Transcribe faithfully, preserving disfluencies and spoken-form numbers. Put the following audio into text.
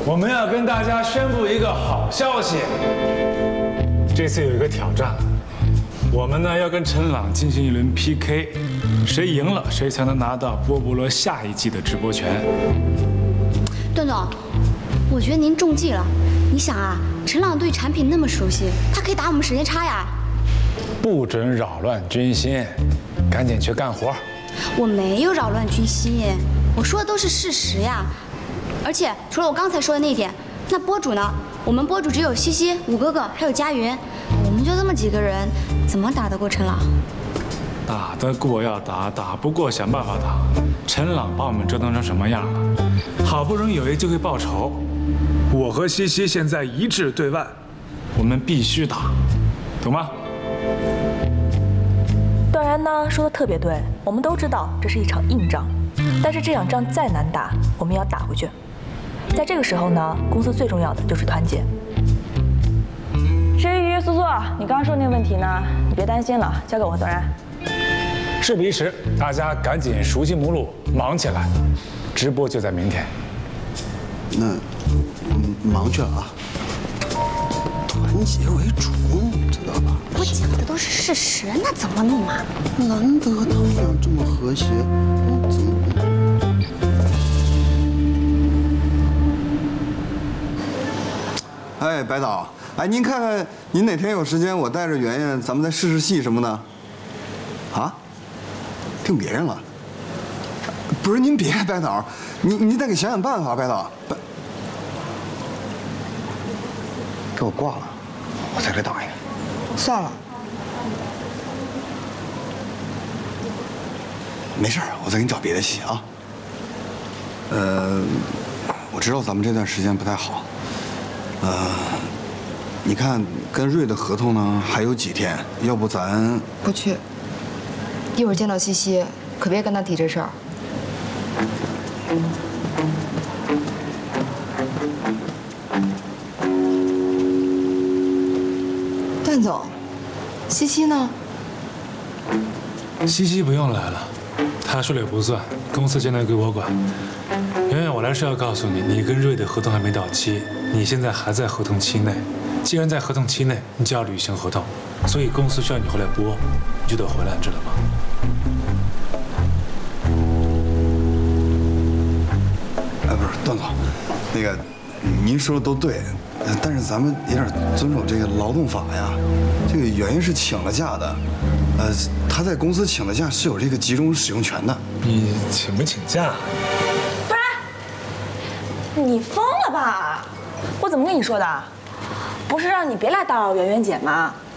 我们要跟大家宣布一个好消息，这次有一个挑战，我们呢要跟陈朗进行一轮 P K， 谁赢了谁才能拿到波波罗下一季的直播权。 段总，我觉得您中计了。你想啊，陈朗对产品那么熟悉，他可以打我们时间差呀。 不准扰乱军心，赶紧去干活。 我没有扰乱军心，我说的都是事实呀。而且除了我刚才说的那一点，那播主呢？我们播主只有西西、五哥哥还有佳云，我们就这么几个人，怎么打得过陈朗？ 打得过要打，打不过想办法打。陈朗把我们折腾成什么样了？好不容易有一机会报仇，我和西西现在一致对外，我们必须打，懂吗？ 段然呢说的特别对，我们都知道这是一场硬仗，但是这场仗再难打，我们要打回去。在这个时候呢，公司最重要的就是团结。至于苏苏，你刚刚说那个问题呢，你别担心了，交给我和段然。 事不宜迟，大家赶紧熟悉目录，忙起来。直播就在明天。 那，嗯，忙去了啊。团结为主，知道吧？ 我讲的都是事实，那怎么弄啊？ 难得他们俩这么和谐，那怎么？哎，白导，哎，您看看，您哪天有时间，我带着圆圆，咱们再试试戏什么的。啊？听别人了？不是，您别，白导，您您再给想想办法，白导。白，给我挂了，我再给打一个。算了，没事儿，我再给你找别的戏啊。呃，我知道咱们这段时间不太好。呃，你看跟瑞的合同呢还有几天，要不咱不去。一会儿见到西西，可别跟他提这事儿。段总，西西呢？ 西西不用来了，他说了也不算，公司现在归我管。圆圆，我来是要告诉你，你跟瑞的合同还没到期，你现在还在合同期内。既然在合同期内，你就要履行合同，所以公司需要你回来播，你就得回来，知道吗？ 哎，不是段总，那个您说的都对，但是咱们也得遵守这个劳动法呀。这个圆圆是请了假的，呃，她在公司请的假是有这个集中使用权的。 你请不请假？ 段然，你疯了吧？我怎么跟你说的？不是让你别来打扰圆圆姐吗？